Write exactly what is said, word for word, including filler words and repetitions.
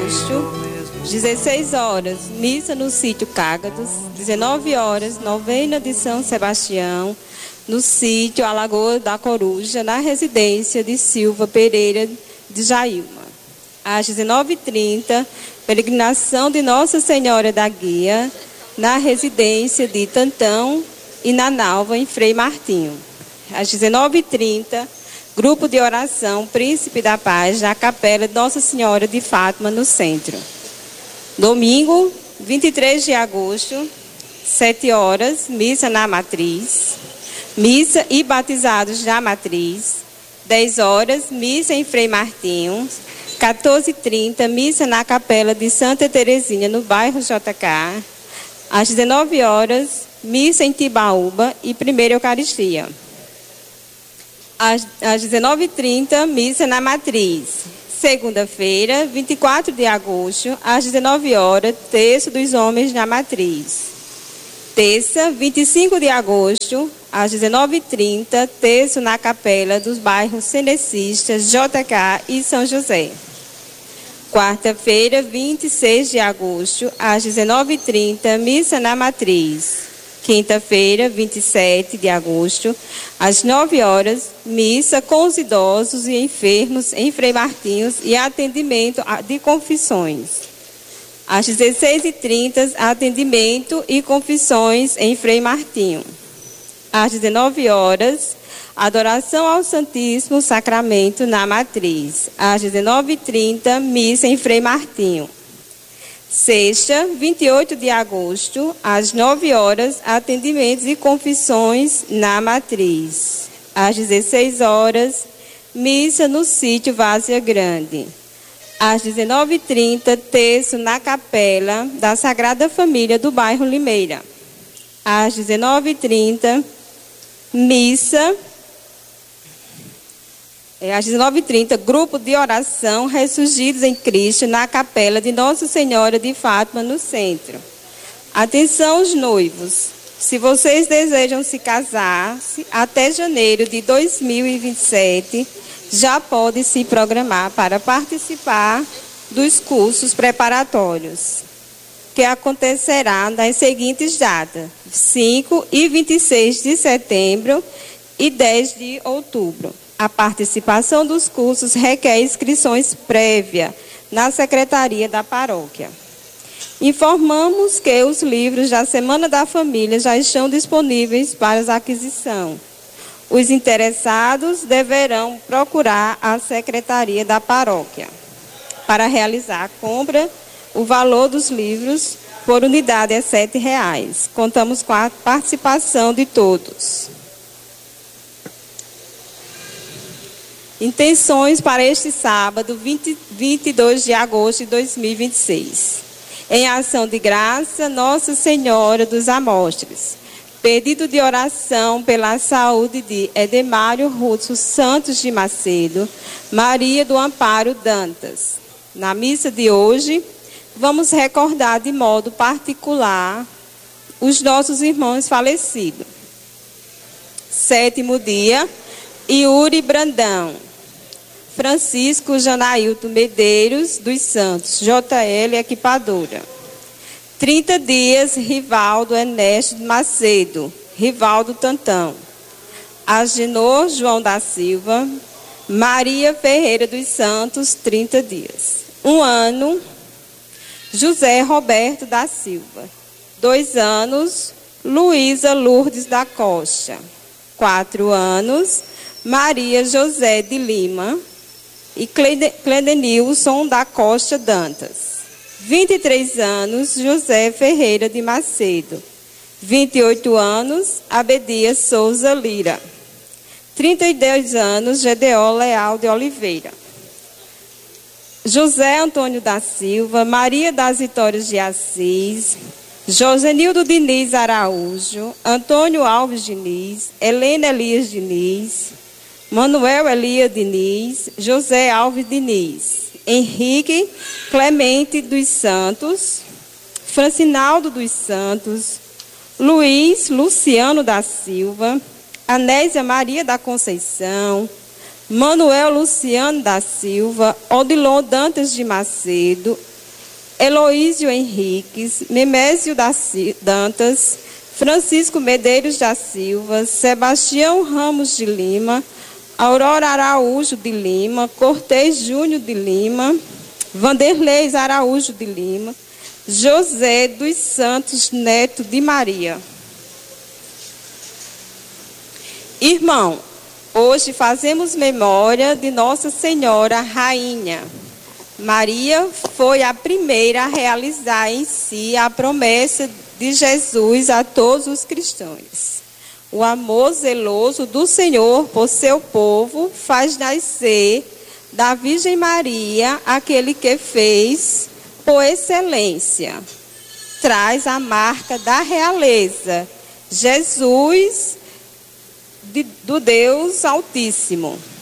agosto, dezesseis horas, missa no sítio Cágados. dezenove horas, novena de São Sebastião, no sítio Alagoa da Coruja, na residência de Silva Pereira de Jailma. Às dezenove e trinta, peregrinação de Nossa Senhora da Guia, na residência de Tantão e na Nalva, em Frei Martinho. Às dezenove e trinta, grupo de oração Príncipe da Paz, na Capela de Nossa Senhora de Fátima, no centro. Domingo, vinte e três de agosto, sete horas, missa na matriz. Missa e batizados na matriz. dez horas, missa em Frei Martinho. quatorze e trinta, missa na Capela de Santa Terezinha, no bairro J K. Às dezenove horas, missa em Tibaúba e primeira Eucaristia. Às, às dezenove e trinta, missa na matriz. Segunda-feira, vinte e quatro de agosto, às dezenove horas, terço dos homens na matriz. Terça, vinte e cinco de agosto, às dezenove e trinta, terço na Capela dos bairros Senecistas, J K e São José. Quarta-feira, vinte e seis de agosto, às dezenove e trinta, missa na matriz. Quinta-feira, vinte e sete de agosto, às nove horas, missa com os idosos e enfermos em Frei Martinhos e atendimento de confissões. Às dezesseis e trinta, atendimento e confissões em Frei Martinho. Às dezenove horas, adoração ao Santíssimo Sacramento na matriz. Às dezenove e trinta, missa em Frei Martinho. Sexta, vinte e oito de agosto, às nove horas, atendimentos e confissões na matriz. Às dezesseis horas, missa no sítio Várzea Grande. Às dezenove e trinta, terço na Capela da Sagrada Família do bairro Limeira. Às dezenove e trinta, missa. É, às dezenove e trinta, grupo de oração Ressurgidos em Cristo na Capela de Nossa Senhora de Fátima, no centro. Atenção, os noivos. Se vocês desejam se casar, até janeiro de dois mil e vinte e sete, já pode se programar para participar dos cursos preparatórios, que acontecerá nas seguintes datas: cinco e vinte e seis de setembro e dez de outubro. A participação dos cursos requer inscrições prévias na Secretaria da Paróquia. Informamos que os livros da Semana da Família já estão disponíveis para aquisição. Os interessados deverão procurar a Secretaria da Paróquia. Para realizar a compra, o valor dos livros por unidade é sete reais. Contamos com a participação de todos. Intenções para este sábado, vinte, vinte e dois de agosto de dois mil e vinte e seis. Em ação de graça, Nossa Senhora dos Amostras. Pedido de oração pela saúde de Edemário Russo Santos de Macedo, Maria do Amparo Dantas. Na missa de hoje, vamos recordar de modo particular os nossos irmãos falecidos. Sétimo dia, Yuri Brandão. Francisco Janailton Medeiros dos Santos, J L Equipadora. trinta dias, Rivaldo Ernesto Macedo, Rivaldo Tantão. Agenor João da Silva, Maria Ferreira dos Santos, trinta dias. Um ano, José Roberto da Silva. Dois anos, Luísa Lourdes da Costa. Quatro anos, Maria José de Lima e Cledenilson da Costa Dantas. vinte e três anos, José Ferreira de Macedo. vinte e oito anos, Abedias Souza Lira. trinta e dois anos, Gedeon Leal de Oliveira. José Antônio da Silva, Maria das Vitórias de Assis, Josenildo Diniz Araújo, Antônio Alves Diniz, Helena Elias Diniz, Manuel Elias Diniz, José Alves Diniz, Henrique Clemente dos Santos, Francinaldo dos Santos, Luiz Luciano da Silva, Anésia Maria da Conceição, Manuel Luciano da Silva, Odilon Dantas de Macedo, Heloísio Henriques, Nemésio Dantas, Francisco Medeiros da Silva, Sebastião Ramos de Lima, Aurora Araújo de Lima, Cortez Júnior de Lima, Vanderlei Araújo de Lima, José dos Santos Neto de Maria. Irmão, hoje fazemos memória de Nossa Senhora Rainha. Maria foi a primeira a realizar em si a promessa de Jesus a todos os cristãos. O amor zeloso do Senhor por seu povo faz nascer da Virgem Maria aquele que fez por excelência. Traz a marca da realeza, Jesus de, do Deus Altíssimo.